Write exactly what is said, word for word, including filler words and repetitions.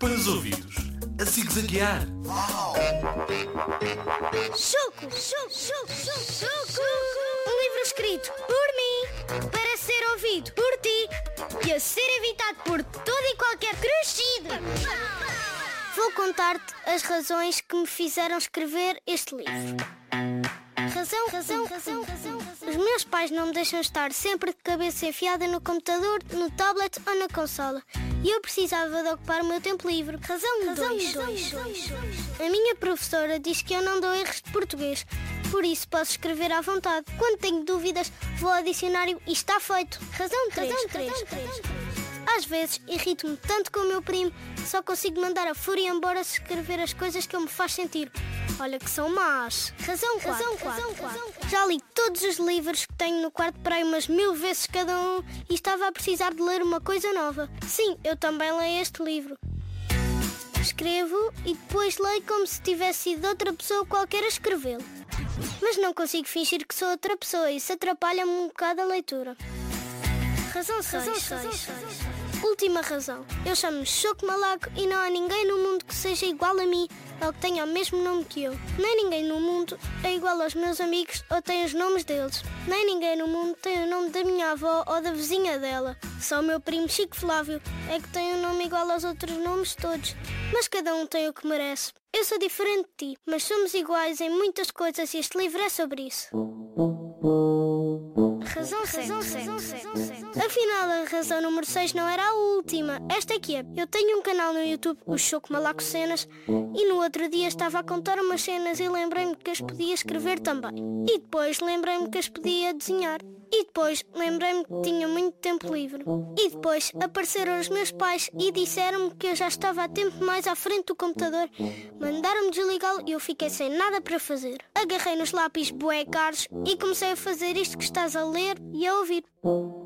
Põe os ouvidos a zigue-zaguear. Choco, choco, choco, choco, choco. Um livro escrito por mim, para ser ouvido por ti e a ser evitado por todo e qualquer crescido. Vou contar-te as razões que me fizeram escrever este livro. Razão, razão, razão, razão, razão. Os meus pais não me deixam estar sempre de cabeça enfiada no computador, no tablet ou na consola. E eu precisava de ocupar o meu tempo livre. Razão dois. A minha professora diz que eu não dou erros de português, por isso posso escrever à vontade. Quando tenho dúvidas, vou ao dicionário e está feito. Razão três. Às vezes irrito-me tanto com o meu primo que só consigo mandar a fúria embora se escrever as coisas que ele me faz sentir. Olha que são más. Razão quatro. Já li todos os livros que tenho no quarto para aí umas mil vezes cada um e estava a precisar de ler uma coisa nova. Sim, eu também leio este livro. Escrevo e depois leio como se tivesse sido outra pessoa qualquer a escrevê-lo. Mas não consigo fingir que sou outra pessoa e isso atrapalha-me um bocado a leitura. Razão seis. Última razão. Eu chamo-me Choco Malaco e não há ninguém no mundo que seja igual a mim ou que tenha o mesmo nome que eu. Nem ninguém no mundo é igual aos meus amigos ou tem os nomes deles. Nem ninguém no mundo tem o nome da minha avó ou da vizinha dela. Só o meu primo Chico Flávio é que tem um nome igual aos outros nomes todos. Mas cada um tem o que merece. Eu sou diferente de ti, mas somos iguais em muitas coisas e este livro é sobre isso. Razão sete. Afinal, a razão número seis não era a última. Esta é que é. Eu tenho um canal no YouTube, o Choco Malaco Cenas, e no outro dia estava a contar umas cenas e lembrei-me que as podia escrever também. E depois lembrei-me que as podia desenhar. E depois lembrei-me que tinha muito tempo livre. E depois apareceram os meus pais e disseram-me que eu já estava há tempo mais à frente do computador. Mandaram-me desligá-lo e eu fiquei sem nada para fazer. Agarrei nos lápis bué caros e comecei a fazer isto que estás a ler e a ouvir.